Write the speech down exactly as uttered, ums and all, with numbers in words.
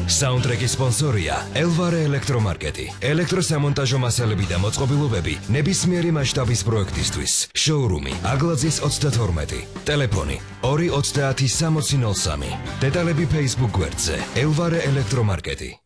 Soundtrack-ის სპონსორია Elvare ელექტრომარკეტი. ელექტროსამონტაჟო მასალები და მოწყობილობები ნებისმიერი მასშტაბის პროექტისთვის. Showroom-ი აგლაძის ოცდათორმეტი. Ტელეფონი ორი ოცდაათი სამოცი ნოლ სამი. დეტალები Facebook გვერდზე Elvare ელექტრომარკეტი.